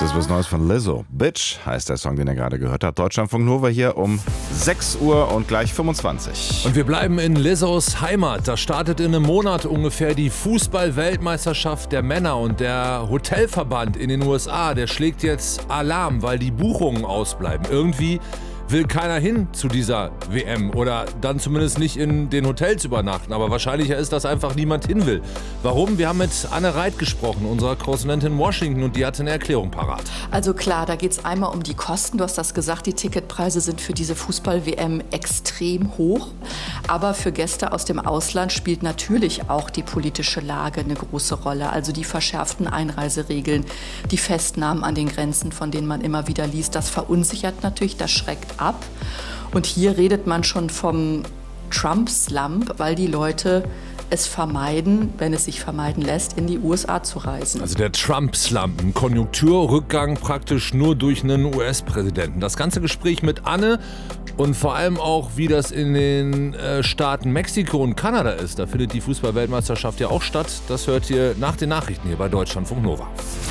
Das ist was Neues von Lizzo. Bitch heißt der Song, den ihr gerade gehört habt. Deutschlandfunk Nova hier um 6 Uhr und gleich 25. Und wir bleiben in Lizzos Heimat. Da startet in einem Monat ungefähr die Fußball-Weltmeisterschaft der Männer. Und der Hotelverband in den USA, der schlägt jetzt Alarm, weil die Buchungen ausbleiben. Irgendwie will keiner hin zu dieser WM oder dann zumindest nicht in den Hotels übernachten. Aber wahrscheinlicher ist, dass einfach niemand hin will. Warum? Wir haben mit Anne Reit gesprochen, unserer Korrespondentin in Washington, und die hatte eine Erklärung parat. Also klar, da geht es einmal um die Kosten. Du hast das gesagt, die Ticketpreise sind für diese Fußball-WM extrem hoch. Aber für Gäste aus dem Ausland spielt natürlich auch die politische Lage eine große Rolle. Also die verschärften Einreiseregeln, die Festnahmen an den Grenzen, von denen man immer wieder liest, das verunsichert natürlich, das schreckt ab. Und hier redet man schon vom Trump-Slump, weil die Leute es vermeiden, wenn es sich vermeiden lässt, in die USA zu reisen. Also der Trump-Slump, ein Konjunkturrückgang praktisch nur durch einen US-Präsidenten. Das ganze Gespräch mit Anne und vor allem auch, wie das in den Staaten Mexiko und Kanada ist. Da findet die Fußball-Weltmeisterschaft ja auch statt. Das hört ihr nach den Nachrichten hier bei Deutschlandfunk Nova.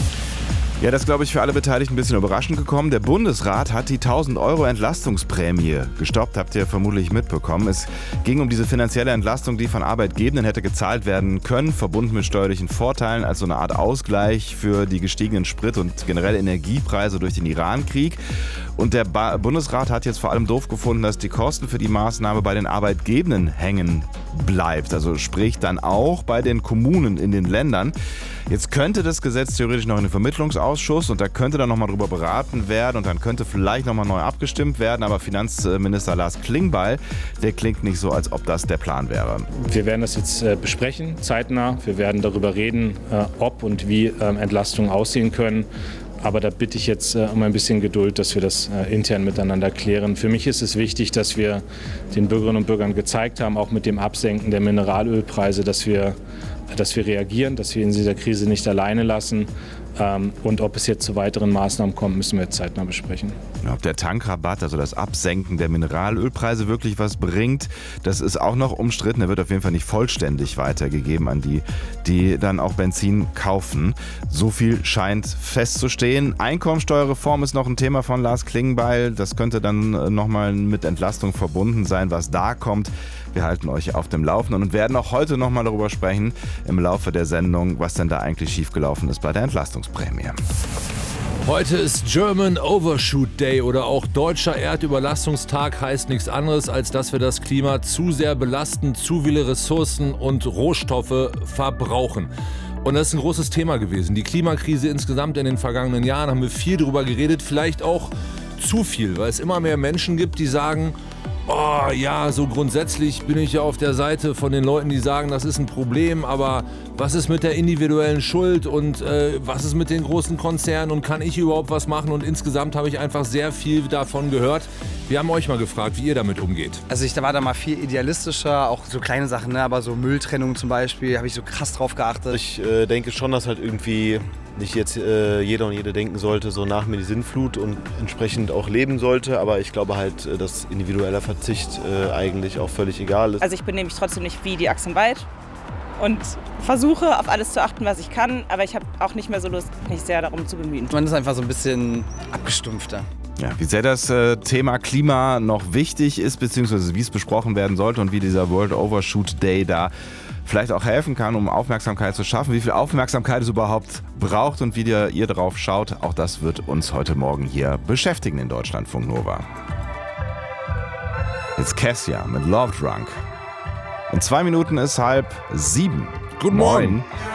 Ja, das ist, glaube ich, für alle Beteiligten ein bisschen überraschend gekommen. Der Bundesrat hat die 1.000 € Entlastungsprämie gestoppt, habt ihr vermutlich mitbekommen. Es ging um diese finanzielle Entlastung, die von Arbeitgebenden hätte gezahlt werden können, verbunden mit steuerlichen Vorteilen, als so eine Art Ausgleich für die gestiegenen Sprit- und generell Energiepreise durch den Irankrieg. Und der Bundesrat hat jetzt vor allem doof gefunden, dass die Kosten für die Maßnahme bei den Arbeitgebenden hängen bleibt. Also sprich dann auch bei den Kommunen in den Ländern. Jetzt könnte das Gesetz theoretisch noch in den Vermittlungsausschuss und da könnte dann nochmal drüber beraten werden und dann könnte vielleicht nochmal neu abgestimmt werden. Aber Finanzminister Lars Klingbeil, der klingt nicht so, als ob das der Plan wäre. Wir werden das jetzt besprechen, zeitnah. Wir werden darüber reden, ob und wie Entlastungen aussehen können. Aber da bitte ich jetzt um ein bisschen Geduld, dass wir das intern miteinander klären. Für mich ist es wichtig, dass wir den Bürgerinnen und Bürgern gezeigt haben, auch mit dem Absenken der Mineralölpreise, dass wir reagieren, dass wir in dieser Krise nicht alleine lassen. Und ob es jetzt zu weiteren Maßnahmen kommt, müssen wir jetzt zeitnah besprechen. Ob der Tankrabatt, also das Absenken der Mineralölpreise, wirklich was bringt, das ist auch noch umstritten. Er wird auf jeden Fall nicht vollständig weitergegeben an die, die dann auch Benzin kaufen. So viel scheint festzustehen. Einkommensteuerreform ist noch ein Thema von Lars Klingbeil. Das könnte dann nochmal mit Entlastung verbunden sein, was da kommt. Wir halten euch auf dem Laufenden und werden auch heute nochmal darüber sprechen im Laufe der Sendung, was denn da eigentlich schiefgelaufen ist bei der Entlastungsprämie. Heute ist German Overshoot Day oder auch Deutscher Erdüberlastungstag, heißt nichts anderes, als dass wir das Klima zu sehr belasten, zu viele Ressourcen und Rohstoffe verbrauchen. Und das ist ein großes Thema gewesen. Die Klimakrise insgesamt in den vergangenen Jahren haben wir viel drüber geredet, vielleicht auch zu viel, weil es immer mehr Menschen gibt, die sagen, oh ja, so grundsätzlich bin ich ja auf der Seite von den Leuten, die sagen, das ist ein Problem, aber was ist mit der individuellen Schuld und was ist mit den großen Konzernen und kann ich überhaupt was machen? Und insgesamt habe ich einfach sehr viel davon gehört. Wir haben euch mal gefragt, wie ihr damit umgeht. Also ich war da mal viel idealistischer, auch so kleine Sachen, ne? Aber so Mülltrennung zum Beispiel, habe ich so krass drauf geachtet. Ich denke schon, dass halt irgendwie nicht jetzt jeder und jede denken sollte, so nach mir die Sinnflut und entsprechend auch leben sollte. Aber ich glaube halt, dass individueller Verzicht eigentlich auch völlig egal ist. Also ich bin nämlich trotzdem nicht wie die Axt im Wald und versuche auf alles zu achten, was ich kann. Aber ich habe auch nicht mehr so Lust, mich sehr darum zu bemühen. Man ist einfach so ein bisschen abgestumpfter. Ja, wie sehr das Thema Klima noch wichtig ist, beziehungsweise wie es besprochen werden sollte und wie dieser World Overshoot Day da vielleicht auch helfen kann, um Aufmerksamkeit zu schaffen, wie viel Aufmerksamkeit es überhaupt braucht und wie ihr drauf schaut, auch das wird uns heute Morgen hier beschäftigen in Deutschlandfunk Nova. Jetzt Kessia mit Love Drunk. In 2 Minuten ist 6:30. Guten Morgen.